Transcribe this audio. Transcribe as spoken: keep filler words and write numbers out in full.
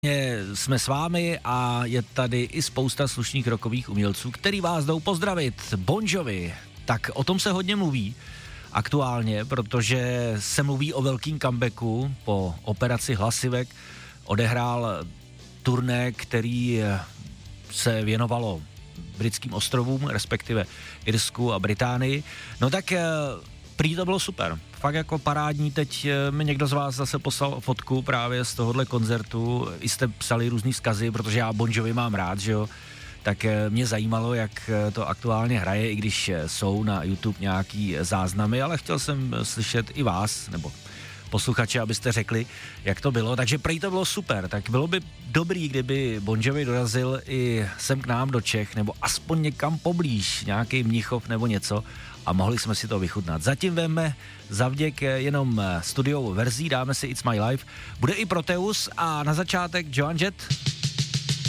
Jsme s vámi a je tady i spousta slušných rockových umělců, který vás jdou pozdravit. Bon Jovi, tak o tom se hodně mluví aktuálně, protože se mluví o velkým comebacku po operaci hlasivek. Odehrál turné, který se věnovalo britským ostrovům, respektive Irsku a Británii. No tak prý to bylo super. Fakt jako parádní, teď mi někdo z vás zase poslal fotku právě z tohohle koncertu, i jste psali různý vzkazy, protože já Bon Jovi mám rád, že jo, tak mě zajímalo, jak to aktuálně hraje, i když jsou na YouTube nějaký záznamy, ale chtěl jsem slyšet i vás, nebo posluchače, abyste řekli, jak to bylo, takže prý to bylo super, tak bylo by dobrý, kdyby Bon Jovi dorazil i sem k nám do Čech, nebo aspoň někam poblíž, nějaký Mnichov nebo něco, a mohli jsme si to vychutnat. Zatím veme zavděk jenom studiovou verzí, dáme si It's My Life, bude i Proteus a na začátek Joan Jett.